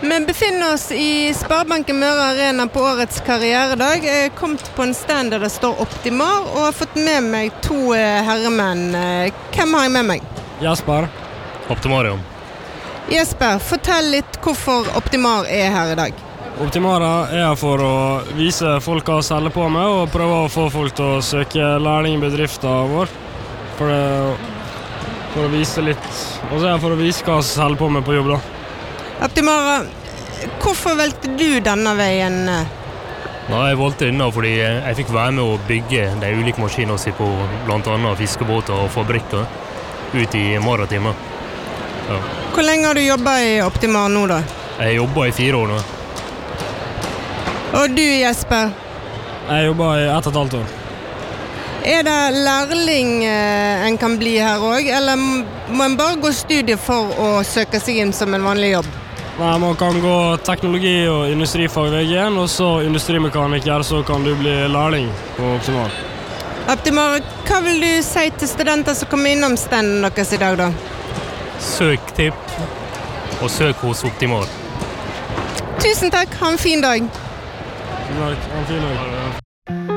Vi befinner oss i Sparebanken Møre Arena på årets karrieredag. Jeg er kommet på en stand der det står Optimar, og har fått med meg to herremenn. Hvem har jeg med meg? Jesper. Optimarium. Jesper, fortell litt hvorfor Optimar er her i dag. Optimara er her for å vise folk hva å selge på med, og prøve å få folk til å søke lærling i bedriften vår. For å vise litt, og så er jeg for å vise hva å selge på med på jobb da. Optimara, hvorfor valgte du denne veien? Jeg valgte denne fordi jeg fikk være med å bygge de ulike maskinene på blant annet fiskebåter og fabrikker ut i maritimer. Ja. Hvor lenge har du jobbet i Optimar nå da? Jeg jobbet i 4 år nå. Og du, Jesper? Jeg jobbet i 1,5 år. Er det lærling en kan bli her også, eller må en bare gå studier for å søke seg inn som en vanlig jobb? Nei, man kan gå teknologi- og industrifag VG1, og så industrimekaniker, så kan du bli lærling på Optimar. Optimar, hva vil du si til studenter som kommer innom standen deres i dag da? Søk tipp, og søk hos Optimar. Tusen takk, ha en fin dag. Tusen takk, ha en fin dag.